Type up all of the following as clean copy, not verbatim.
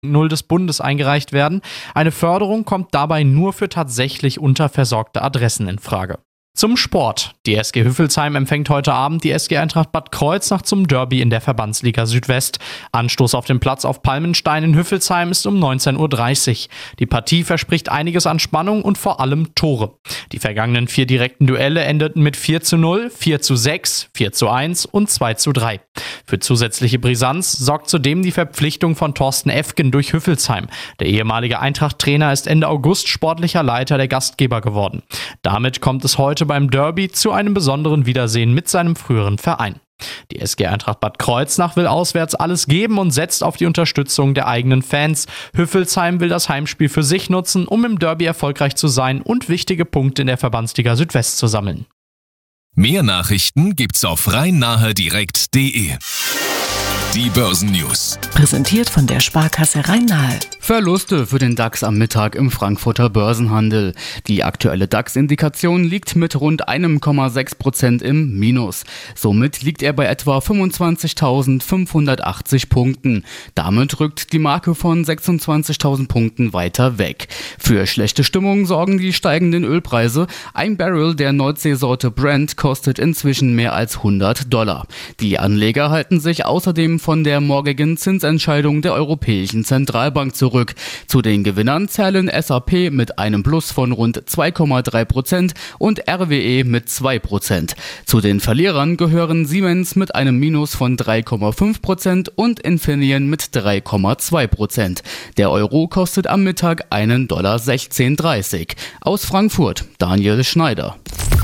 0 des Bundes eingereicht werden. Eine Förderung kommt dabei nur für tatsächlich unterversorgte Adressen in Frage. Zum Sport. Die SG Hüffelsheim empfängt heute Abend die SG Eintracht Bad Kreuznach zum Derby in der Verbandsliga Südwest. Anstoß auf dem Platz auf Palmenstein in Hüffelsheim ist um 19:30 Uhr. Die Partie verspricht einiges an Spannung und vor allem Tore. Die vergangenen 4 direkten Duelle endeten mit 4:0, 4:6, 4:1 und 2:3. Für zusätzliche Brisanz sorgt zudem die Verpflichtung von Thorsten Efgen durch Hüffelsheim. Der ehemalige Eintracht-Trainer ist Ende August sportlicher Leiter der Gastgeber geworden. Damit kommt es heute beim Derby zu einem besonderen Wiedersehen mit seinem früheren Verein. Die SG Eintracht Bad Kreuznach will auswärts alles geben und setzt auf die Unterstützung der eigenen Fans. Hüffelsheim will das Heimspiel für sich nutzen, um im Derby erfolgreich zu sein und wichtige Punkte in der Verbandsliga Südwest zu sammeln. Mehr Nachrichten gibt's auf rhein-nahe-direkt.de. Die Börsennews. Präsentiert von der Sparkasse Rhein-Nahe. Verluste für den DAX am Mittag im Frankfurter Börsenhandel. Die aktuelle DAX-Indikation liegt mit rund 1,6% im Minus. Somit liegt er bei etwa 25.580 Punkten. Damit rückt die Marke von 26.000 Punkten weiter weg. Für schlechte Stimmung sorgen die steigenden Ölpreise. Ein Barrel der Nordseesorte Brent kostet inzwischen mehr als $100. Die Anleger halten sich außerdem von der morgigen Zinsentscheidung der Europäischen Zentralbank zurück. Zu den Gewinnern zählen SAP mit einem Plus von rund 2,3% und RWE mit 2%. Zu den Verlierern gehören Siemens mit einem Minus von 3,5% und Infineon mit 3,2%. Der Euro kostet am Mittag einen $16,30. Aus Frankfurt, Daniel Schneider.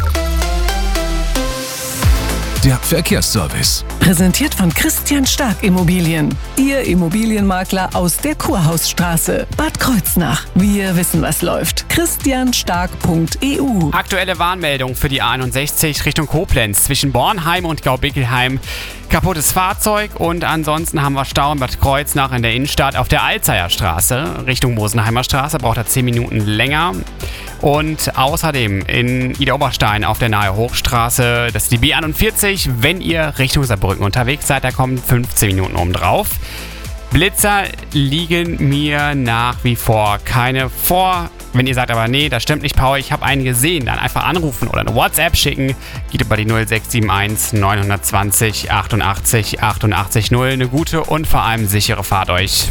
Der Verkehrsservice. Präsentiert von Christian Stark Immobilien. Ihr Immobilienmakler aus der Kurhausstraße, Bad Kreuznach. Wir wissen, was läuft. christianstark.eu. Aktuelle Warnmeldung für die A61 Richtung Koblenz zwischen Bornheim und Gaubickelheim. Kaputtes Fahrzeug und ansonsten haben wir Stau in Bad Kreuznach in der Innenstadt auf der Alzeyer Straße Richtung Mosenheimer Straße. Braucht er 10 Minuten länger. Und außerdem in Idar-Oberstein auf der Nahe Hochstraße, das ist die B41, wenn ihr Richtung Saarbrücken unterwegs seid, da kommen 15 Minuten obendrauf. Blitzer liegen mir nach wie vor keine vor. Wenn ihr sagt aber, nee, das stimmt nicht, Paul, ich habe einen gesehen, dann einfach anrufen oder eine WhatsApp schicken. Geht über die 0671 920 88 88 0. Eine gute und vor allem sichere Fahrt euch.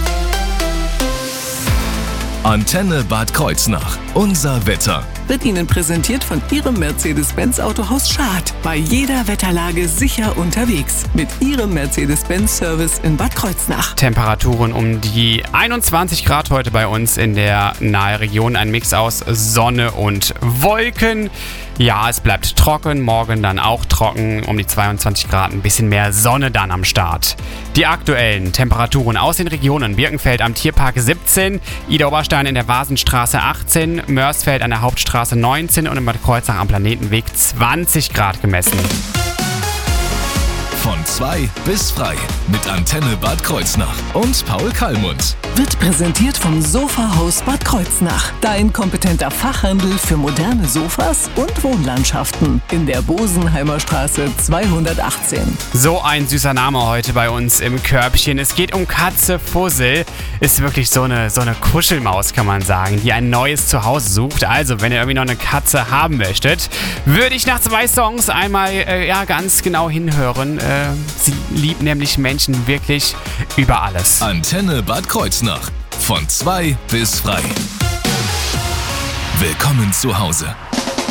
Antenne Bad Kreuznach. Unser Wetter. Wird Ihnen präsentiert von Ihrem Mercedes-Benz Autohaus Schad. Bei jeder Wetterlage sicher unterwegs. Mit Ihrem Mercedes-Benz Service in Bad Kreuznach. Temperaturen um die 21 Grad heute bei uns in der nahe Region. Ein Mix aus Sonne und Wolken. Ja, es bleibt trocken, morgen dann auch trocken, um die 22 Grad, ein bisschen mehr Sonne dann am Start. Die aktuellen Temperaturen aus den Regionen: Birkenfeld am Tierpark 17, Idar-Oberstein in der Vasenstraße 18, Mörsfeld an der Hauptstraße 19 und in Bad Kreuznach am Planetenweg 20 Grad gemessen. Von 2 bis frei mit Antenne Bad Kreuznach und Paul Kallmund. Wird präsentiert vom Sofahaus Bad Kreuznach. Dein kompetenter Fachhandel für moderne Sofas und Wohnlandschaften. In der Bosenheimer Straße 218. So ein süßer Name heute bei uns im Körbchen. Es geht um Katze Fussel. Ist wirklich so eine Kuschelmaus, kann man sagen, die ein neues Zuhause sucht. Also, wenn ihr irgendwie noch eine Katze haben möchtet, würde ich nach 2 Songs einmal ganz genau hinhören. Sie liebt nämlich Menschen wirklich über alles. Antenne Bad Kreuznach. Von 2 bis frei. Willkommen zu Hause.